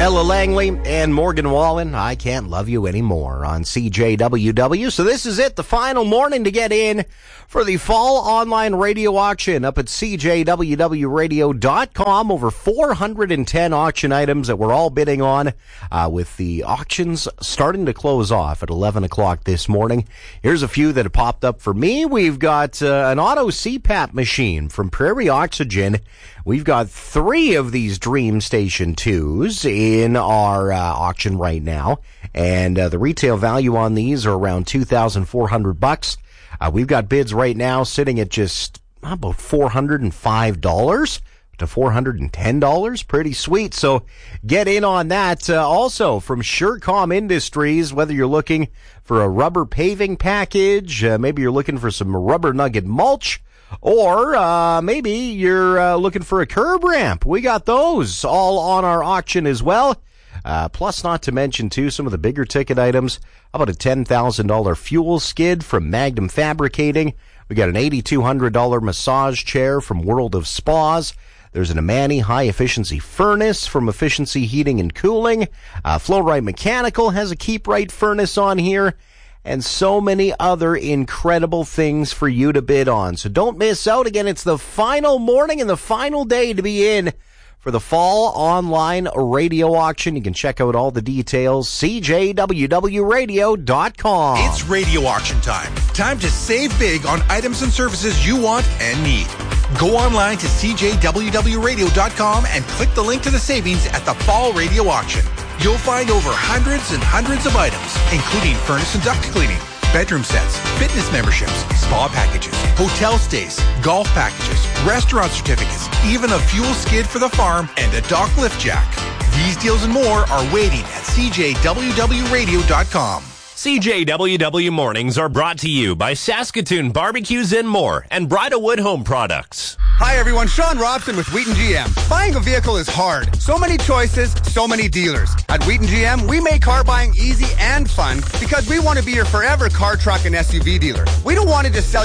Ella Langley and Morgan Wallen, I Can't Love You Anymore on CJWW. So this is it, the final morning to get in for the fall online radio auction up at CJWWradio.com. Over 410 auction items that we're all bidding on, with the auctions starting to close off at 11 o'clock this morning. Here's a few that have popped up for me. We've got an auto CPAP machine from Prairie Oxygen. We've got 3 of these Dream Station 2s in our auction right now, and the retail value on these are around $2,400. We've got bids right now sitting at just about $405 to $410. Pretty sweet. So get in on that. Also from Surecom Industries, whether you're looking for a rubber paving package, maybe you're looking for some rubber nugget mulch, or maybe you're looking for a curb ramp. We got those all on our auction as well. Plus, not to mention, too, some of the bigger ticket items. How about a $10,000 fuel skid from Magnum Fabricating? We got an $8,200 massage chair from World of Spas. There's an Amani high-efficiency furnace from Efficiency Heating and Cooling. Flow-Right Mechanical has a Keep Right furnace on here. And so many other incredible things for you to bid on. So don't miss out. Again, it's the final morning and the final day to be in for the fall online radio auction. You can check out all the details, CJWWradio.com. It's radio auction time. Time to save big on items and services you want and need. Go online to CJWWradio.com and click the link to the savings at the fall radio auction. You'll find over hundreds and hundreds of items, including furnace and duct cleaning, bedroom sets, fitness memberships, spa packages, hotel stays, golf packages, restaurant certificates, even a fuel skid for the farm, and a dock lift jack. These deals and more are waiting at CJWWradio.com. CJWW Mornings are brought to you by Saskatoon Barbecues and More and Bridalwood Home Products. Hi everyone, Sean Robson with Wheaton GM. Buying a vehicle is hard. So many choices, so many dealers. At Wheaton GM, we make car buying easy and fun because we want to be your forever car, truck, and SUV dealer. We don't want to just sell